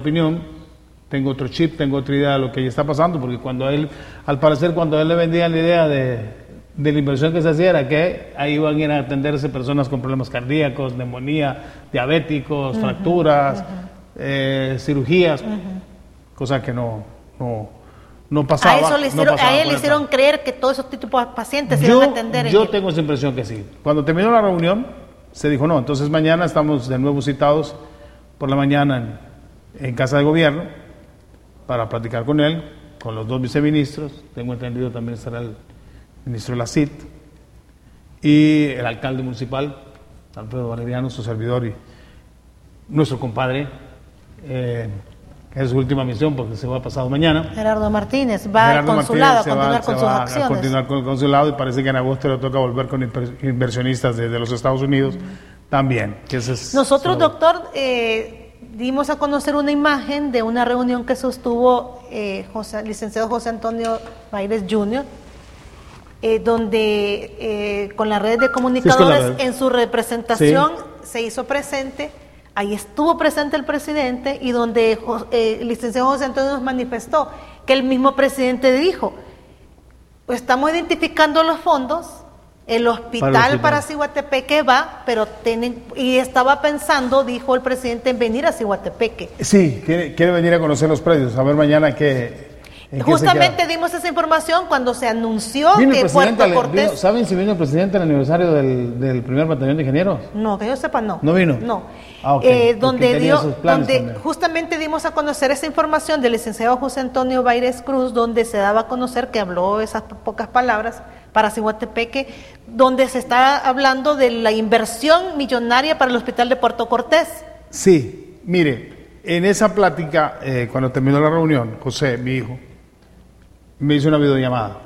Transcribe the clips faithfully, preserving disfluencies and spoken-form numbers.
opinión, tengo otro chip, tengo otra idea de lo que ahí está pasando, porque cuando a él, al parecer, cuando a él le vendían la idea de, de la inversión que se hacía, era que ahí iban a ir a atenderse personas con problemas cardíacos, neumonía, diabéticos, uh-huh, fracturas, uh-huh. eh, cirugías, uh-huh. cosa que no, no, no pasaba. A, eso le hicieron, no pasaba a él le hicieron creer que todos esos tipos de pacientes se yo, iban a atender. Yo en tengo esa impresión que sí. Cuando terminó la reunión, se dijo no, entonces mañana estamos de nuevo citados por la mañana en, en Casa de Gobierno para platicar con él, con los dos viceministros, tengo entendido también estará el ministro de la C I T y el alcalde municipal, Alfredo Valeriano, su servidor y nuestro compadre, eh, que es su última misión porque se va pasado mañana. Gerardo Martínez va Gerardo al consulado Martínez a continuar va, con sus va acciones. A continuar con el consulado y parece que en agosto le toca volver con inversionistas de, de los Estados Unidos mm. también. Que ese es Nosotros, su... doctor, eh, dimos a conocer una imagen de una reunión que sostuvo eh, José, licenciado José Antonio Baires junior, eh, donde eh, con la red de comunicadores sí, red. en su representación sí. se hizo presente, ahí estuvo presente el presidente y donde eh, el licenciado José Antonio nos manifestó que el mismo presidente dijo, pues estamos identificando los fondos, el hospital para, para Ciguatepeque va, pero tienen, y estaba pensando, dijo el presidente, en venir a Ciguatepeque. Sí, quiere, quiere venir a conocer los predios, a ver mañana qué... Justamente dimos esa información cuando se anunció ¿Vino que Puerto Cortés... Vino, ¿Saben si vino el presidente al aniversario del, del primer batallón de ingenieros? No, que yo sepa, no. ¿No vino? No. Ah, okay. eh, donde dio, donde justamente dimos a conocer esa información del licenciado José Antonio Baires Cruz, donde se daba a conocer que habló esas pocas palabras para Ciguatepeque, donde se está hablando de la inversión millonaria para el hospital de Puerto Cortés. Sí, mire, en esa plática, eh, cuando terminó la reunión, José, mi hijo, me hizo una videollamada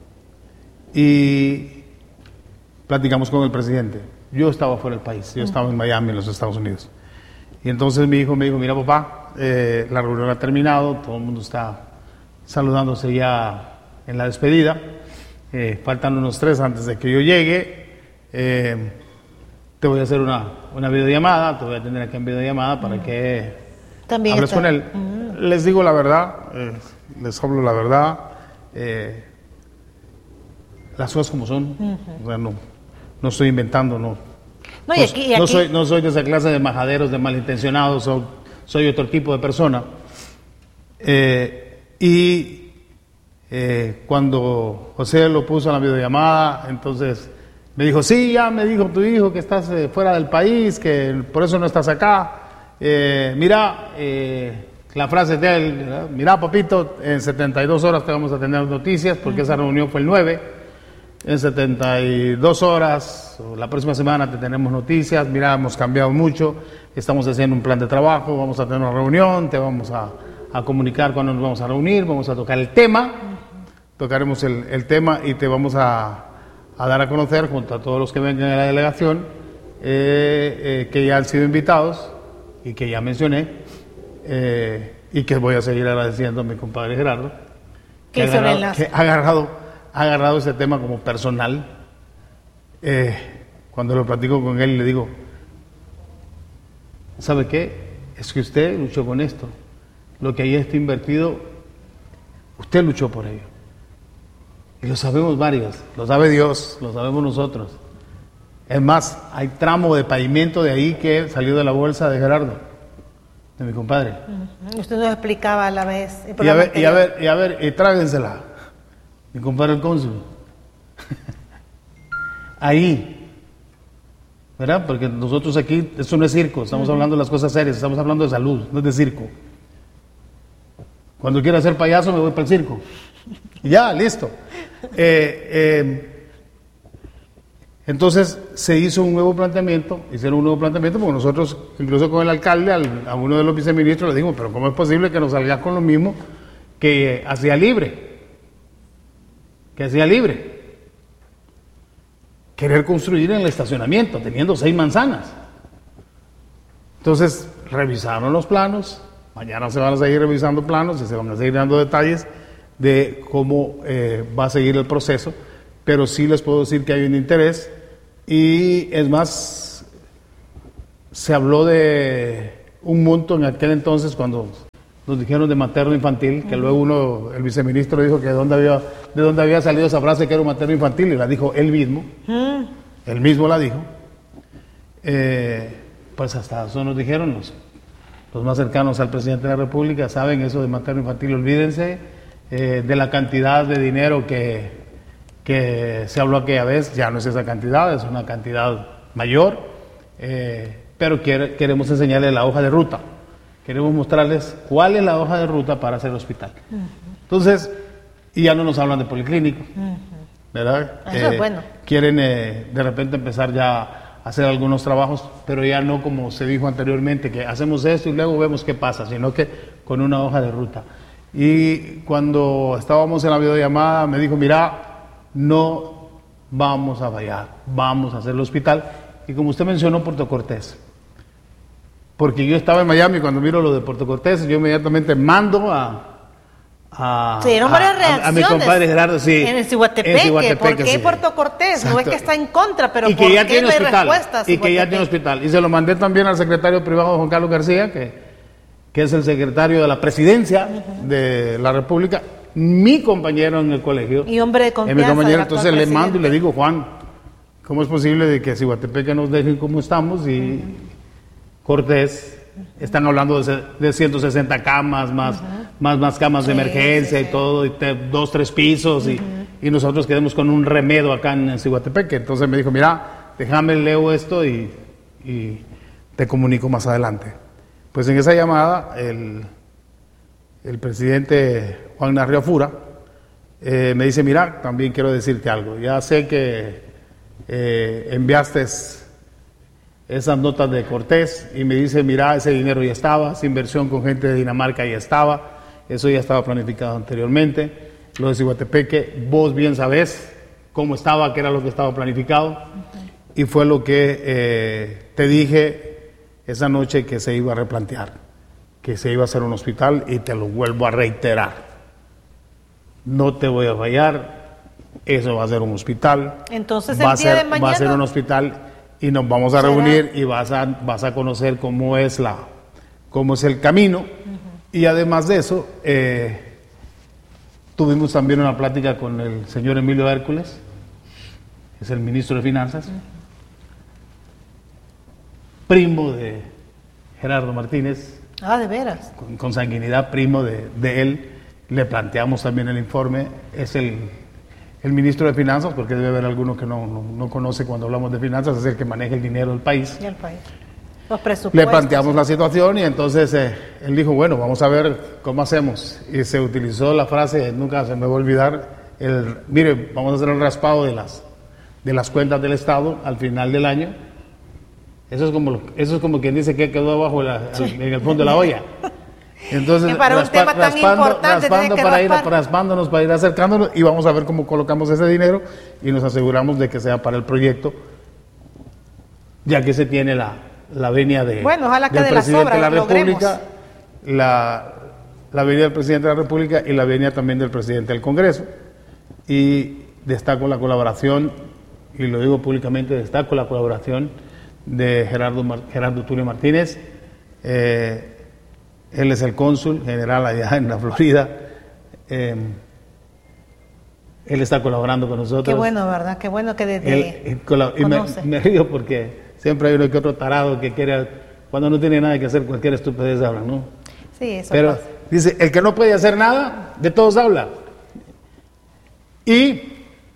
y platicamos con el presidente. Yo estaba fuera del país, yo estaba en Miami, en los Estados Unidos. Y entonces mi hijo me dijo, mira papá, eh, la reunión ha terminado, todo el mundo está saludándose ya en la despedida. Eh, faltan unos tres antes de que yo llegue, eh, te voy a hacer una, una videollamada, te voy a tener aquí en videollamada para uh-huh. que También hables está. con él. Uh-huh. Les digo la verdad, eh, les hablo la verdad, eh, las cosas como son, uh-huh. o sea, no, no estoy inventando, no. No, y aquí, y aquí... no, soy, no soy de esa clase de majaderos, de malintencionados, soy, soy otro tipo de persona. Eh, y Eh, cuando José lo puso en la videollamada, entonces me dijo, sí, ya me dijo tu hijo que estás eh, fuera del país, que por eso no estás acá. Eh, mira, eh, la frase de él, ¿verdad? Mira papito, en setenta y dos horas te vamos a tener noticias, porque uh-huh. esa reunión fue el nueve. En setenta y dos horas, la próxima semana te tenemos noticias. Mira, hemos cambiado mucho, estamos haciendo un plan de trabajo, vamos a tener una reunión, te vamos a, a comunicar cuándo nos vamos a reunir, vamos a tocar el tema. Tocaremos el, el tema y te vamos a, a dar a conocer junto a todos los que vengan a la delegación eh, eh, que ya han sido invitados y que ya mencioné eh, y que voy a seguir agradeciendo a mi compadre Gerardo que, ha agarrado, que ha, agarrado, ha agarrado ese tema como personal. Eh, cuando lo platico con él le digo, ¿sabe qué? Es que usted luchó con esto, lo que ahí está invertido, usted luchó por ello. Y lo sabemos varios, lo sabe Dios, lo sabemos nosotros. Es más, hay tramo de pavimento de ahí que salió de la bolsa de Gerardo, de mi compadre. Uh-huh. Usted nos explicaba a la vez. Y a ver, y a ver, y a ver, y tráguensela. Mi compadre el cónsul. Ahí. ¿Verdad? Porque nosotros aquí, esto no es circo, estamos uh-huh. hablando de las cosas serias, estamos hablando de salud, no es de circo. Cuando quiera ser payaso me voy para el circo. Y ya, listo. Eh, eh, entonces se hizo un nuevo planteamiento, hicieron un nuevo planteamiento, porque nosotros, incluso con el alcalde, al, a uno de los viceministros le dijimos, pero ¿cómo es posible que nos salgas con lo mismo que hacía libre? Que hacía libre. Querer construir en el estacionamiento, teniendo seis manzanas. Entonces, revisaron los planos, mañana se van a seguir revisando planos y se van a seguir dando detalles de cómo eh, va a seguir el proceso, pero sí les puedo decir que hay un interés y es más, se habló de un monto en aquel entonces cuando nos dijeron de materno infantil, que uh-huh. luego uno, el viceministro dijo que de dónde había, de dónde había salido esa frase que era un materno infantil, y la dijo él mismo, uh-huh. él mismo la dijo. Eh, pues hasta eso nos dijeron los, los más cercanos al presidente de la República, saben eso de materno infantil, olvídense eh, de la cantidad de dinero que, que se habló aquella vez, ya no es esa cantidad, es una cantidad mayor, eh, pero quiere, queremos enseñarles la hoja de ruta. Queremos mostrarles cuál es la hoja de ruta para hacer el hospital. Uh-huh. Entonces, y ya no nos hablan de policlínico, uh-huh. ¿verdad? Eso eh, es bueno. Quieren eh, de repente empezar ya a hacer algunos trabajos, pero ya no como se dijo anteriormente, que hacemos esto y luego vemos qué pasa, sino que con una hoja de ruta. Y cuando estábamos en la videollamada me dijo, mira, no vamos a fallar, vamos a hacer el hospital. Y como usted mencionó, Puerto Cortés. Porque yo estaba en Miami cuando miro lo de Puerto Cortés, yo inmediatamente mando a a, sí, eran varias a, reacciones a, a mi compadre Gerardo, sí, en el Cihuatepeque. ¿Por qué sí. Puerto Cortés? Exacto. No es que está en contra, pero y que ¿por ya qué tiene no hay hospital, respuestas? Y que ya tiene hospital. Y se lo mandé también al secretario privado Juan Carlos García, que, que es el secretario de la presidencia uh-huh. de la República, mi compañero en el colegio. Y hombre de confianza. Mi compañero, entonces le mando y le digo, Juan, ¿cómo es posible de que Cihuatepeque nos dejen como estamos y uh-huh. Cortés? Están hablando de, de ciento sesenta camas, más, uh-huh. más, más camas de sí, emergencia sí, sí. y todo, y te, dos, tres pisos, uh-huh. y, y nosotros quedamos con un remedo acá en, en Cihuatepeque. Entonces me dijo, mira, déjame leo esto y, y te comunico más adelante. Pues en esa llamada, el, el presidente Juan Narriafura eh, me dice, mira, también quiero decirte algo. Ya sé que eh, enviaste esas notas de Cortés y me dice, mira, ese dinero ya estaba, esa inversión con gente de Dinamarca ya estaba, eso ya estaba planificado anteriormente. Lo de Cihuatepeque, vos bien sabés cómo estaba, qué era lo que estaba planificado, okay. y fue lo que eh, te dije esa noche que se iba a replantear, que se iba a hacer un hospital, y te lo vuelvo a reiterar. No te voy a fallar, eso va a ser un hospital. Entonces va el día a ser, de mañana va a ser un hospital. Y nos vamos a reunir y vas a, vas a conocer cómo es, la, cómo es el camino. Uh-huh. Y además de eso, eh, tuvimos también una plática con el señor Emilio Hércules, que es el ministro de Finanzas, uh-huh. primo de Gerardo Martínez. Ah, ¿de veras? Con, con sanguinidad, primo de, de él. Le planteamos también el informe. Es el... El ministro de Finanzas, porque debe haber alguno que no, no, no conoce cuando hablamos de finanzas, es el que maneja el dinero del país. Y el país. Los presupuestos. Le planteamos la situación y entonces eh, él dijo, bueno, vamos a ver cómo hacemos. Y se utilizó la frase, nunca se me va a olvidar, el, mire, vamos a hacer el raspado de las, de las cuentas del Estado al final del año. Eso es como, eso es como quien dice que quedó abajo la, sí. al, en el fondo de la olla. Entonces, para un raspa, tema tan raspando, importante, raspando que para ir, raspar. raspándonos para ir acercándonos, y vamos a ver cómo colocamos ese dinero y nos aseguramos de que sea para el proyecto, ya que se tiene la, la venia de, bueno, ojalá que del de presidente la, de la logremos. República, la, la venia del presidente de la República y la venia también del presidente del Congreso. Y destaco la colaboración, y lo digo públicamente, destaco la colaboración de Gerardo, Gerardo Tulio Martínez. Eh, Él es el cónsul general allá en la Florida. Eh, él está colaborando con nosotros. Qué bueno, ¿verdad? Qué bueno que desde él, él y me, me río porque siempre hay uno que otro tarado que quiere, cuando no tiene nada que hacer, cualquier estupidez habla, ¿no? Sí, eso Pero pasa. Dice, el que no puede hacer nada, de todos habla. Y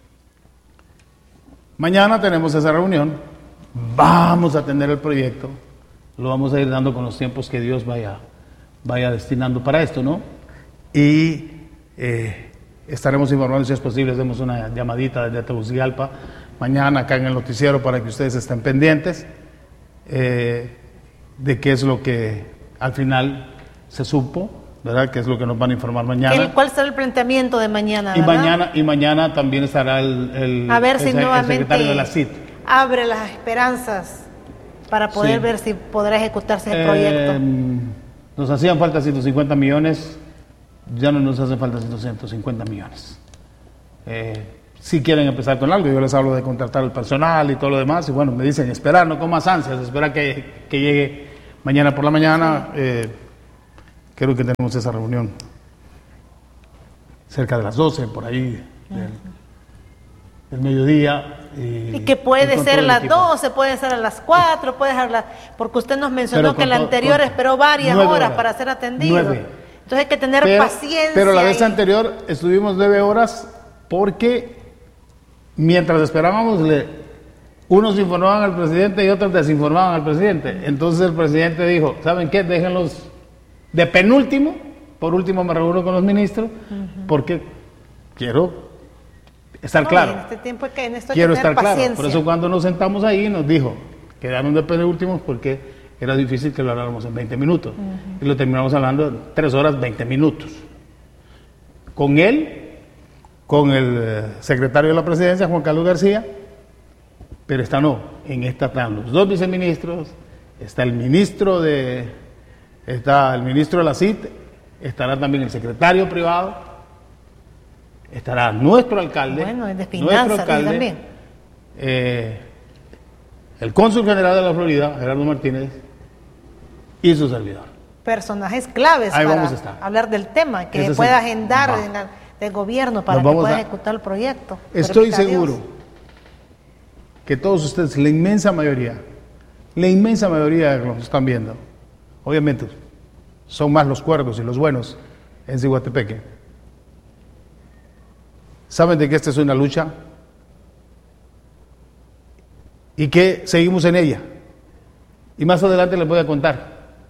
mañana tenemos esa reunión, vamos a tener el proyecto, lo vamos a ir dando con los tiempos que Dios vaya vaya destinando para esto, ¿no? Y eh, estaremos informando, si es posible, hacemos una llamadita desde Tegucigalpa mañana acá en el noticiero para que ustedes estén pendientes eh, de qué es lo que al final se supo, ¿verdad? Qué es lo que nos van a informar mañana. ¿Cuál será el planteamiento de mañana, y verdad? mañana Y mañana también estará el, el, a ver si el, nuevamente el secretario de la C I T. Abre las esperanzas para poder sí. ver si podrá ejecutarse el eh, proyecto. Nos hacían falta ciento cincuenta millones, ya no nos hacen falta ciento cincuenta millones. Eh, si quieren empezar con algo, yo les hablo de contratar el personal y todo lo demás, y bueno, me dicen esperar, no con más ansias, espera que, que llegue mañana por la mañana. Sí. Eh, creo que tenemos esa reunión cerca de las doce, por ahí, del, del mediodía. Y, y que puede ser a las doce, puede ser a las cuatro, puede ser a las... Porque usted nos mencionó que el anterior esperó varias horas, horas para ser atendido. Nueve. Entonces hay que tener pero, paciencia. Pero la vez y... anterior estuvimos nueve horas porque mientras esperábamos, le, unos informaban al presidente y otros desinformaban al presidente. Entonces el presidente dijo, ¿saben qué? Déjenlos de penúltimo. Por último me reúno con los ministros, uh-huh. porque quiero estar no, claro. En este tiempo que en esto quiero hay que estar paciencia. claro. Por eso cuando nos sentamos ahí nos dijo, quedaron de penúltimos porque era difícil que lo habláramos en veinte minutos. Uh-huh. Y lo terminamos hablando en tres horas, veinte minutos. Con él, con el secretario de la presidencia, Juan Carlos García, pero esta no. En esta están los dos viceministros, está el ministro de, está el ministro de la C I T, estará también el secretario privado, estará nuestro alcalde, bueno, de finanzas, nuestro alcalde, también. Eh, el cónsul general de la Florida, Gerardo Martínez, y su servidor. Personajes claves Ahí para vamos a estar. hablar del tema, que Ese se pueda sí. agendar Va. en la, del gobierno para que pueda a... ejecutar el proyecto. Estoy seguro que todos ustedes, la inmensa mayoría, la inmensa mayoría de los que nos están viendo, obviamente, son más los cuerdos y los buenos en Ciguatepeque. Saben de que esta es una lucha y que seguimos en ella. Y más adelante les voy a contar.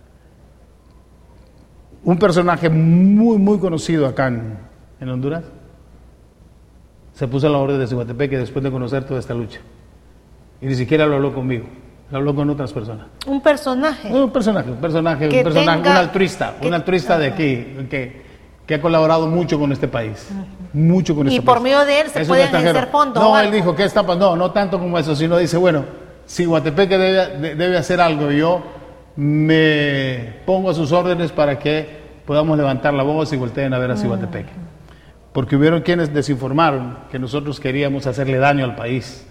Un personaje muy, muy conocido acá en, en Honduras se puso a la orden de Ciguatepeque después de conocer toda esta lucha. Y ni siquiera lo habló conmigo. Habló con otras personas. Un personaje. Un personaje, un personaje, un, personaje tenga, un altruista, que, un altruista de aquí, que, que ha colaborado mucho con este país. Uh-huh. Mucho con este y país. Y por medio de él se es pueden hacer fondos. No, él dijo, ¿qué está pasando? No, no tanto como eso, sino dice, bueno, si Ciguatepeque debe, debe hacer algo, yo me pongo a sus órdenes para que podamos levantar la voz y volteen a ver a Ciguatepeque. Uh-huh. Porque hubieron quienes desinformaron que nosotros queríamos hacerle daño al país.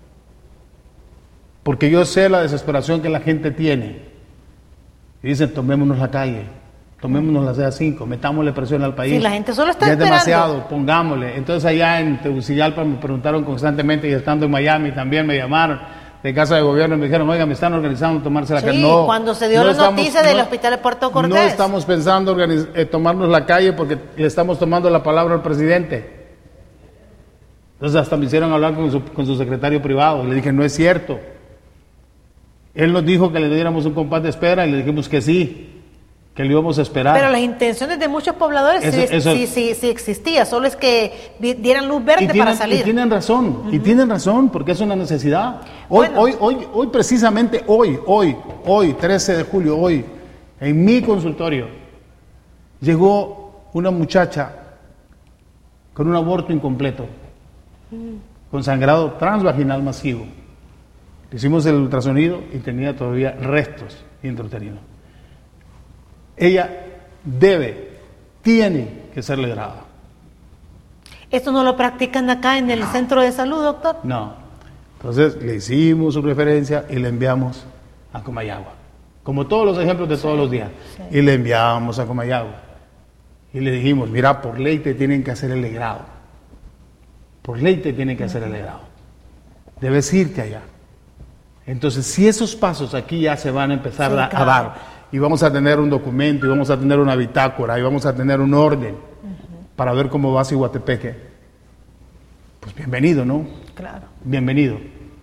Porque yo sé la desesperación que la gente tiene. Y dicen, tomémonos la calle, tomémonos la C A cinco, metámosle presión al país. Sí, la gente solo está ya esperando. Es demasiado, pongámosle. Entonces allá en Tegucigalpa me preguntaron constantemente, y estando en Miami también me llamaron de Casa de Gobierno y me dijeron, oiga, me están organizando tomarse la sí, calle. No, cuando se dio no la estamos, noticia del no, hospital de Puerto Cortés. No estamos pensando organiz- eh, tomarnos la calle porque le estamos tomando la palabra al presidente. Entonces hasta me hicieron hablar con su, con su secretario privado y le dije, no es cierto. Él nos dijo que le diéramos un compás de espera y le dijimos que sí, que lo íbamos a esperar. Pero las intenciones de muchos pobladores eso, sí, eso, sí, sí, sí existía, solo es que dieran luz verde tienen, para salir. Y tienen razón, uh-huh. y tienen razón, porque es una necesidad. Hoy, bueno. hoy, hoy, hoy precisamente hoy, hoy, hoy, trece de julio, hoy, en mi consultorio, llegó una muchacha con un aborto incompleto, uh-huh. con sangrado transvaginal masivo. Hicimos el ultrasonido y tenía todavía restos intrauterinos. Ella debe, tiene que ser liberada. ¿Esto no lo practican acá en el no. centro de salud, doctor? No. Entonces le hicimos su referencia y le enviamos a Comayagua. Como todos los ejemplos de todos sí, los días. Sí. Y le enviamos a Comayagua. Y le dijimos, mira, por ley te tienen que hacer el legrado. Por ley te tienen que hacer el legrado. Debes irte allá. Entonces, si esos pasos aquí ya se van a empezar sí, a, claro. a dar, y vamos a tener un documento, y vamos a tener una bitácora, y vamos a tener un orden uh-huh. para ver cómo va Ciguatepeque, pues bienvenido, ¿no? Claro. Bienvenido.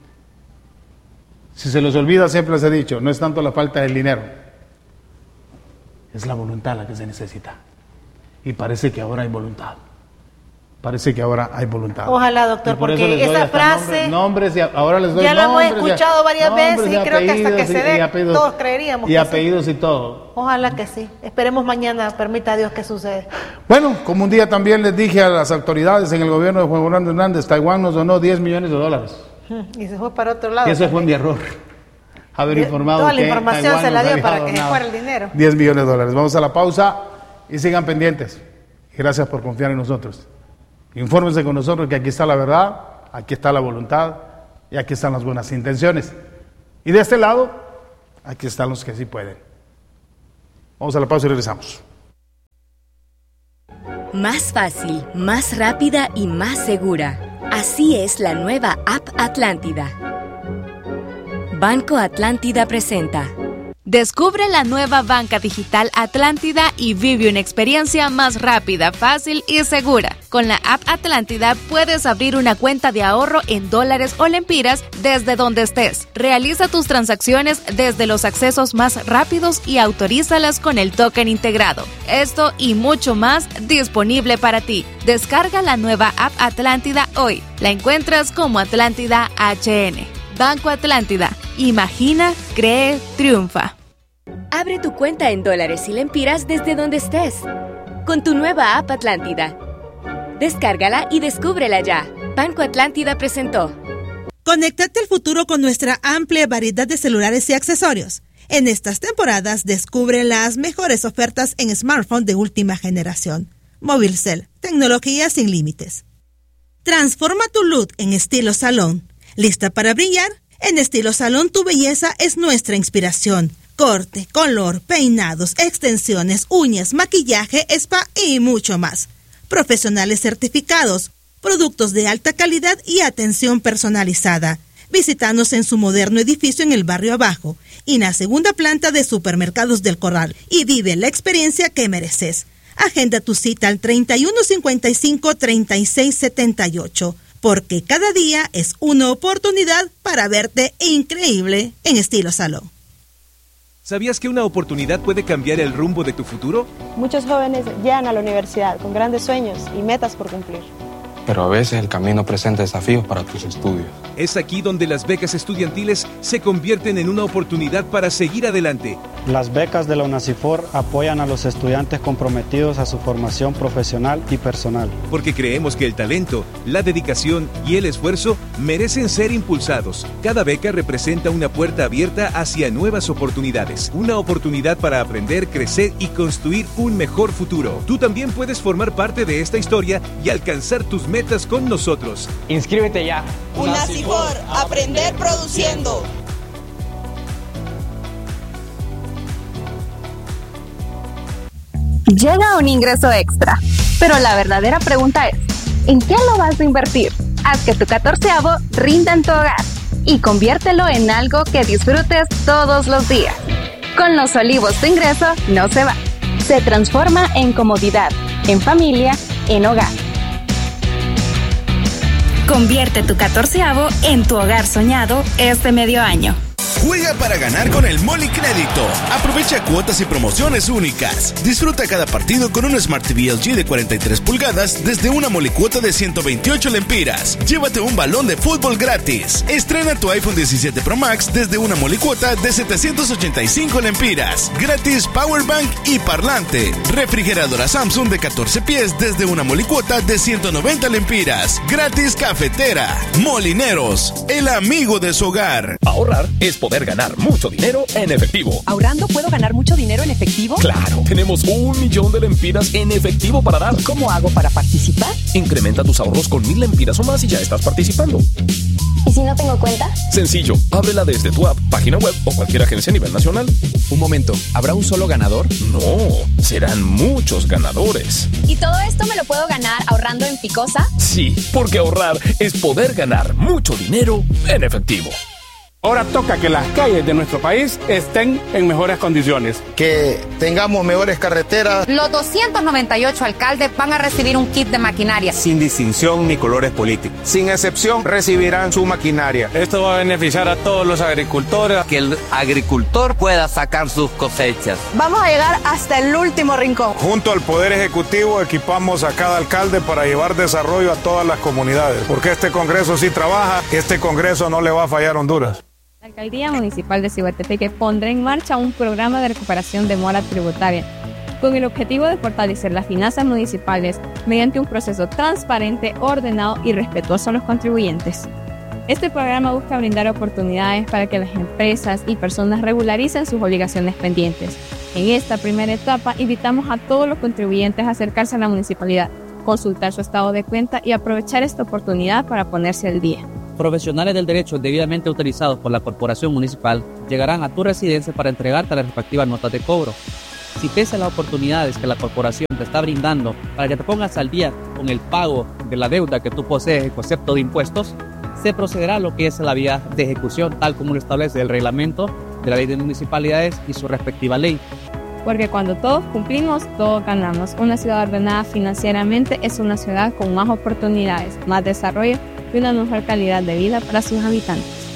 Si se les olvida, siempre les he dicho, no es tanto la falta del dinero, es la voluntad la que se necesita. Y parece que ahora hay voluntad. Parece que ahora hay voluntad. Ojalá, doctor, porque esa frase nombres, nombres y ahora les doy ya la hemos nombres, escuchado varias veces y, y creo que hasta que se dé apellidos, todos creeríamos y que apellidos sí. y todo. Ojalá que sí. Esperemos mañana, permita Dios que suceda. Bueno, como un día también les dije a las autoridades en el gobierno de Juan Orlando Hernández, Taiwán nos donó diez millones de dólares. Y se fue para otro lado. Y ese fue mi error. Haber informado Toda la que información Taiwán se la dio para donado que se fuera el dinero. diez millones de dólares. Vamos a la pausa y sigan pendientes. Gracias por confiar en nosotros. Infórmense con nosotros que aquí está la verdad, aquí está la voluntad y aquí están las buenas intenciones. Y de este lado, aquí están los que sí pueden. Vamos a la pausa y regresamos. Más fácil, más rápida y más segura. Así es la nueva app Atlántida. Banco Atlántida presenta. Descubre la nueva banca digital Atlántida y vive una experiencia más rápida, fácil y segura. Con la app Atlántida puedes abrir una cuenta de ahorro en dólares o lempiras desde donde estés. Realiza tus transacciones desde los accesos más rápidos y autorízalas con el token integrado. Esto y mucho más disponible para ti. Descarga la nueva app Atlántida hoy. La encuentras como Atlántida H N. Banco Atlántida. Imagina, cree, triunfa. Abre tu cuenta en dólares y lempiras desde donde estés. Con tu nueva app Atlántida. Descárgala y descúbrela ya. Banco Atlántida presentó. Conéctate al futuro con nuestra amplia variedad de celulares y accesorios. En estas temporadas descubre las mejores ofertas en smartphone de última generación. Movilcel, tecnología sin límites. Transforma tu look en estilo salón. ¿Lista para brillar? En Estilo Salón tu belleza es nuestra inspiración. Corte, color, peinados, extensiones, uñas, maquillaje, spa y mucho más. Profesionales certificados, productos de alta calidad y atención personalizada. Visítanos en su moderno edificio en el barrio Abajo y en la segunda planta de Supermercados del Corral y vive la experiencia que mereces. Agenda tu cita al treinta y uno cincuenta y cinco, treinta y seis setenta y ocho. Porque cada día es una oportunidad para verte increíble en Estilo Salón. ¿Sabías que una oportunidad puede cambiar el rumbo de tu futuro? Muchos jóvenes llegan a la universidad con grandes sueños y metas por cumplir. Pero a veces el camino presenta desafíos para tus estudios. Es aquí donde las becas estudiantiles se convierten en una oportunidad para seguir adelante. Las becas de la UNACIFOR apoyan a los estudiantes comprometidos a su formación profesional y personal. Porque creemos que el talento, la dedicación y el esfuerzo merecen ser impulsados. Cada beca representa una puerta abierta hacia nuevas oportunidades. Una oportunidad para aprender, crecer y construir un mejor futuro. Tú también puedes formar parte de esta historia y alcanzar tus metas con nosotros. Inscríbete ya. UNACIFOR, aprender produciendo. Llega un ingreso extra, pero la verdadera pregunta es, ¿en qué lo vas a invertir? Haz que tu catorceavo rinda en tu hogar y conviértelo en algo que disfrutes todos los días. Con Los Olivos tu ingreso no se va, se transforma en comodidad, en familia, en hogar. Convierte tu catorceavo en tu hogar soñado este medio año. Juega para ganar con el Moli Crédito. Aprovecha cuotas y promociones únicas. Disfruta cada partido con un Smart T V L G de cuarenta y tres pulgadas desde una molicuota de ciento veintiocho lempiras. Llévate un balón de fútbol gratis. Estrena tu iPhone diecisiete Pro Max desde una molicuota de setecientos ochenta y cinco lempiras. Gratis Powerbank y parlante. Refrigeradora Samsung de catorce pies desde una molicuota de ciento noventa lempiras. Gratis cafetera. Molineros, el amigo de su hogar. Ahorrar es poder ganar mucho dinero en efectivo. ¿Ahorrando puedo ganar mucho dinero en efectivo? Claro, tenemos un millón de lempiras en efectivo para dar. ¿Cómo hago para participar? Incrementa tus ahorros con mil lempiras o más y ya estás participando. ¿Y si no tengo cuenta? Sencillo, ábrela desde tu app, página web o cualquier agencia a nivel nacional. Un momento, ¿habrá un solo ganador? No, serán muchos ganadores. ¿Y todo esto me lo puedo ganar ahorrando en Ficosa? Sí, porque ahorrar es poder ganar mucho dinero en efectivo. Ahora toca que las calles de nuestro país estén en mejores condiciones. Que tengamos mejores carreteras. Los doscientos noventa y ocho alcaldes van a recibir un kit de maquinaria. Sin distinción ni colores políticos. Sin excepción recibirán su maquinaria. Esto va a beneficiar a todos los agricultores. Que el agricultor pueda sacar sus cosechas. Vamos a llegar hasta el último rincón. Junto al Poder Ejecutivo equipamos a cada alcalde para llevar desarrollo a todas las comunidades. Porque este Congreso sí trabaja, este Congreso no le va a fallar a Honduras. La Alcaldía Municipal de Ciguatepeque pondrá en marcha un programa de recuperación de mora tributaria con el objetivo de fortalecer las finanzas municipales mediante un proceso transparente, ordenado y respetuoso a los contribuyentes. Este programa busca brindar oportunidades para que las empresas y personas regularicen sus obligaciones pendientes. En esta primera etapa, invitamos a todos los contribuyentes a acercarse a la municipalidad, consultar su estado de cuenta y aprovechar esta oportunidad para ponerse al día. Profesionales del derecho debidamente autorizados por la Corporación Municipal llegarán a tu residencia para entregarte las respectivas notas de cobro. Si pese a las oportunidades que la corporación te está brindando para que te pongas al día con el pago de la deuda que tú posees en concepto de impuestos, se procederá a lo que es la vía de ejecución, tal como lo establece el reglamento de la ley de municipalidades y su respectiva ley. Porque cuando todos cumplimos, todos ganamos. Una ciudad ordenada financieramente es una ciudad con más oportunidades, más desarrollo y una mejor calidad de vida para sus habitantes.